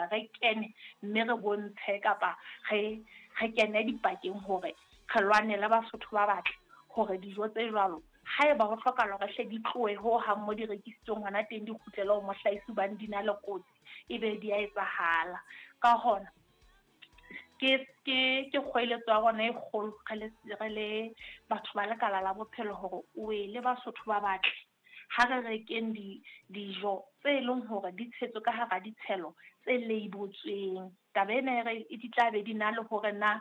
hore re kene mme re bontshe kapa re kene dipakeng hore re lwanele Basotho ba batle hore dijo tse jwalo haeba ho hlokahala hore hle di tlohe ho hang mo di rekisitsweng hona teng di kgutlela ho mohlahisi bane di na le kotsi ebe di a etsahala ka hona ke kgoeletso ya rona e kgolo re le batho ba lekala la bophelo hore o le Basotho ba batle ha re rekeng dijo tse leng hore di tshetswe ka hara ditshelo tse leibotsweng taba ena e di tla be di na le hore na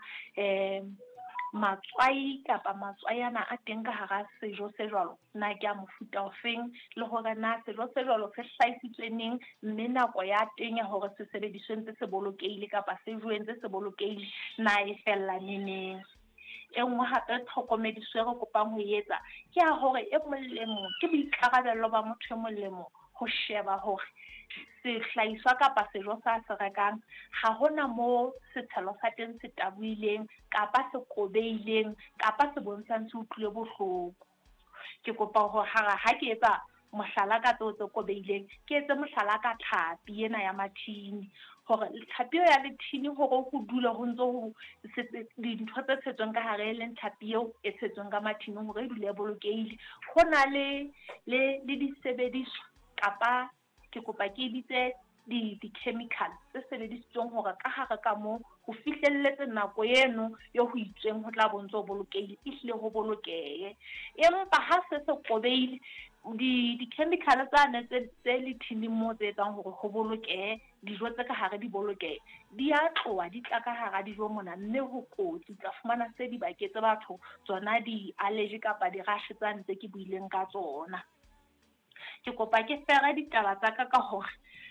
matswai kapa matswayana a teng ka hara sejo se jwalo na ke a mofuta ofeng le hore na sejo se jwalo se hlahisitswe neng mme nako ya teng ya hore se sebediswe ntse se bolokehile kapa se jowe ntse se bolokehile na e fella neneng e nngwe hape tlhokomediso e re kopang ho etsa ke ya hore e molemo ke boikarabello ba motho e molemo ho sheba hore sehlahiswa kapa sejo sa se rekang ha hona mo setshelo sa teng se tabuileng kapa se kobeileng kapa se bontshang se utlwile bohloko. Ke kopa hore ha ke etsa mohlala ka tseo tse kobeileng ke etse mohlala ka tlhapi ena ya mathini hore tlhapi ya lethini hore ho dula ho ntso ho dintho tse tshetsweng ka hare le tlhapi eo e tshetsweng ka mathini hore e dule e bolokehile ho na le disebediswa kapa ke kopa ke bitse di-chemical tse sebedisitsweng hore ka hare ka moo ho fihlelletse nako eno yo ho itsweng ho tla bontso bolokehile ehlile ho bolokehe empa ha se kobeile di-chemical tsane tse lethining mo tse etsang hore ho bolokehe dijo tse ka hare di bolokehe di a tloha di tla ka hara dijo mona mme ho kotsi tla fumana se di baketse batho tsona di-allergy kapa di-rash tsa ntse ke buileng ka tsona. Ke kopa ke fere ditaba tsa ka hore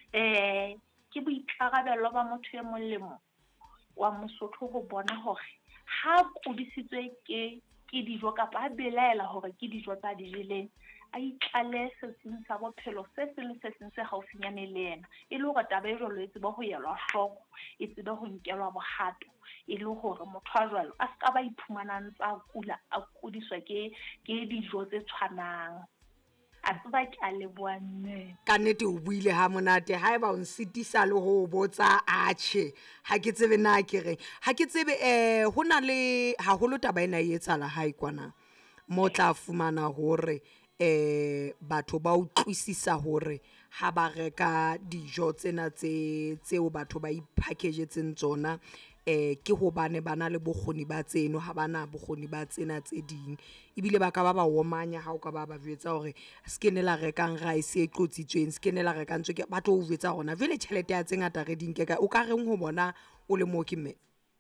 ke boikarabello ba motho e molemo wa Mosotho ho bona hore ha kudisitswe ke dijo kapa a belaela hore ke dijo tsa di jeleng a itlale setsing sa bophelo se seng se seng se haufinyane le yena e le hore taba e jwalo e tsebe ho yelwa hloko e tsebe ho nkelwa bohato e le hore motho a jwalo a ska ba iphumanang tsa kula a kudiswa ke dijo tse tshwanang a tseba ke a leboanne ka nnete o buile ha monate haeba o nsitisa le ho botsa atjhe ha ke tsebe na ke re ha ke tsebe ho na le haholo taba ena e etsala ha ikwana mo tla fumana hore batho ba utlwisisa hore ha ba reka dijo tsena tseo batho ba ipackagetseng tsona ke hobane bana le bokgoni ba tseno ha bana bokgoni ba tsena tse ding ebile ba ka ba omanya ha o ka ba jwetsa hore skenela rekang rice e qotsitsweng skenela rekang tswe ba tlo o jwetsa hona jwale tšhelete ya tse ngata re dinke ka o ka reng ho bona o le mo ke mme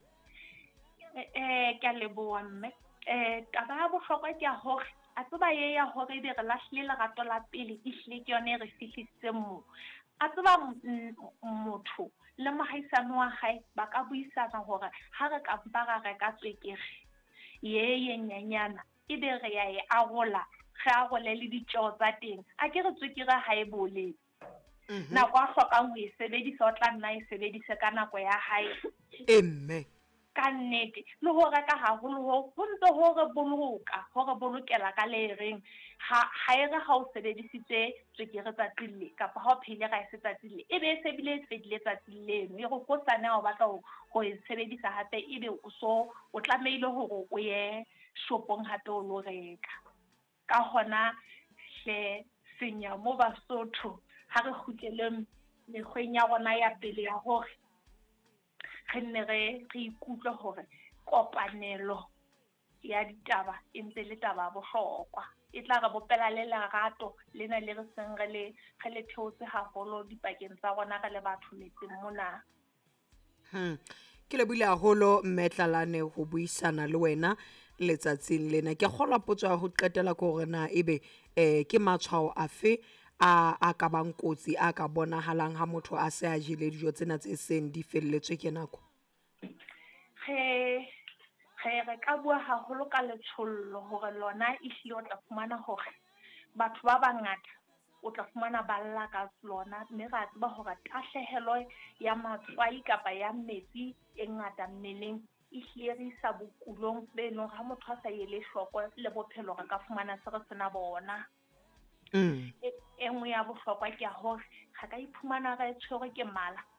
ke leboa mme taba ya bohlokwa ke hore a tseba ya hore be re lahlile lerato la pele ehlile ke yone re fihlisitse mo a tseba motho le mohaisane wa hae ba ka buisana hore ha re ka mpa ra reka tswekere ye nyanyana e be re ya e arola re arole le ditjeo tsa teng a ke re tswekere ha e bole nako a hlokang ho e sebedisa o tla nna e sebedise ka nako ya hae emme ka nnete le ho reka haholo ho ntse ho re bolokela ka le reng ha e re ha o sebedisitse tswekere tsatsile kapa ha o phile ga se tsatsile e be se bile fedile tsatsile leno e go kosane o batla go e sebedisa hape e be o tlameile hore o ye shopong hape o lo reka ka hona hle senya mo Basotho ha re khutleleng mekgweng ya rona ya pele ya hore re nne re ikutlwe hore kopanelo ya ditaba e ntse le taba bohlokwa e tla re bopela le lerato lena le re seng re le theotse haholo dipakeng tsa rona re le batho metseng mona. Ke le bile haholo mmetlalane ho buisana le wena letsatsing lena ke kgolwa potso ya ho qetela ka hore na ebe ke matshwao afe a ka bang kotsi a ka bonahalang ha motho a se a jele dijo tsena tse seng di felletswe ke nako re ka bua haholo ka letsholo hore lona ehlile o tla fumana hore batho ba bangata o tla fumana balla ka lona mme ra tseba hore tahlehelo ya matswai kapa ya metsi e ngata mmeleng ehlile re isa bokulong be leng ha motho a sa ele hloko le bophelo re ka fumana se re sena bona. Engwe ya bohlokwa ke hore ga ka iphumana re tshwere ke mala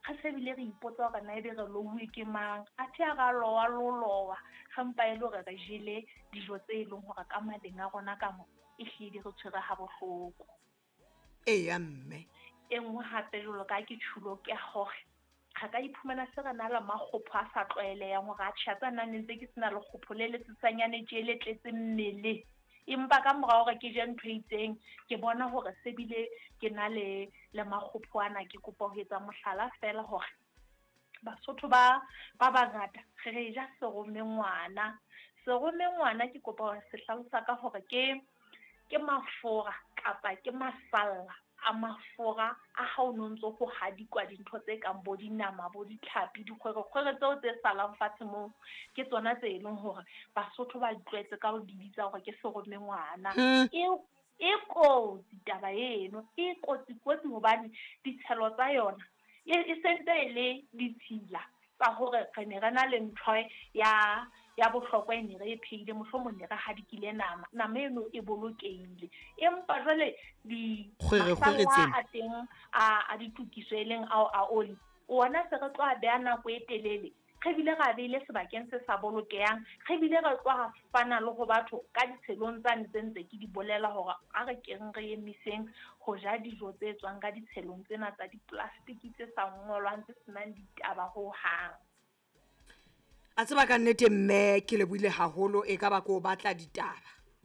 ga se bile re ipotsa gore na ebe re louwe ke mang a the ga lowa lolowa ga mpa e le gore re jele dijo tse e leng gore ka maleng a rona ka mo e hledi re tshwere ga bohloko ya mme e nngwe gape jalo ka ke tshulo ke gore ga ka iphumana se re na le magopho a sa tlwaeleyang gore a tšhatsa nna ntse ke sena le gopho le le sesanyane tše le tletse mmele empa ka morago gore ke je ntho itseng ke bona gore se bile ke na le magopho ana ke kopa go etsa mohlala fela gore Basotho ba bangata re ja serome ngwana ke kopa gore se hlalosa ka gore ke mafora kapa ke masalla a mafora a ha o nontso go hadikwa dintho tse kang bo dinama bo ditlhapi dikgwere tseo tse salang fatshe mo ke tsona tse e leng gore Basotho ba tlwaetse ka go di bitsa gore ke serome ngwana e kotsi taba eno e kotsi hobane ditshelo tsa yona e sentse e le ditshila tsa gore re ne re na le ntho ya bohlokwa e ne re e phehile mohlomong ne re hadikile nama eno e bolokehile empa jwale masalla a teng a ditukiso e leng ao a oli ona se re tloa beha nako e telele ge bile ga beile sebakeng se sa bolokehang ge bile re tloa fana le go batho ka ditshelong tsa ntse ke di bolela gore a re keng re emiseng go ja dijo tse tswang ka ditshelong tsena tsa diplastiki tse sa ngolwang tse senang ditaba ho hang a tseba ka nnete mme ke leboile haholo e ka ba ko batla ditaba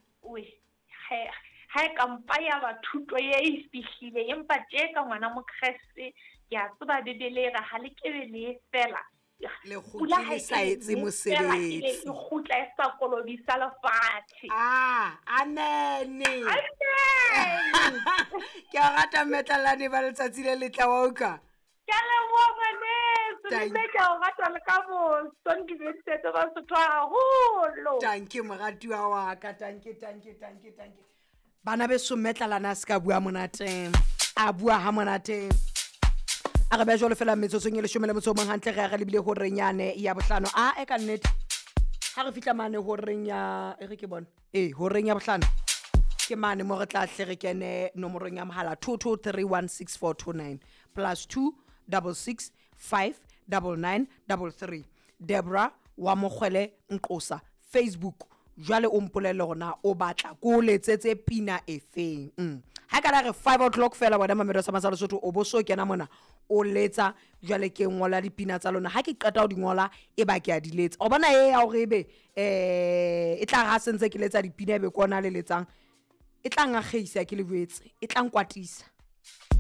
ha e kampa ya ba thuto ye e fihlile empa tje ka ngwana mokreste ke a tseba bebele ra ha le kebe le fela le khutlile sa etse mosebetsi e khutla e sa kolobisa lefatshe amen ke a rata mmetlelane ba letsatsi le letla wa uka ke le le ka rata le ka bo sonke be tsetse ba Sotho haholo thank you moratiwa wa ka thank you bana be sommetlelana se ka bua monateng a bua ha monateng a re ba jole fela metsotsong e 11 hantle re lebile ho renyane ya bohlano e ka nnete ha re fitla mane ho renya e re ke bona ho renya bohlano ke mane mo re tla hle re kene nomorong ya mohala 22316429 +2 66 59933 Deborah wa mogwele Nkosa Facebook jwale o mpolele gona o batla ko letsetse pina efeng ha kana re 5 o'clock fela bona mamedo sa masalo Sotho o bo so kena mona o letsa jwale ke ngola dipina tsa lona ha ke qeta o di ngola e ba ke a di letsa o bona ya hore ebe e tla ga sentse ke letsa dipina ebe kona le letsang e tla ngagisa ke le boetse e tla nkwatisa